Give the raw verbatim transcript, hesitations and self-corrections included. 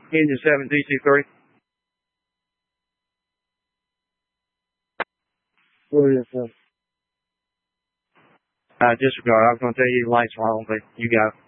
Engine seven, D C three. What is it? Uh, disregard. I was going to tell you the lights were on, but you got it.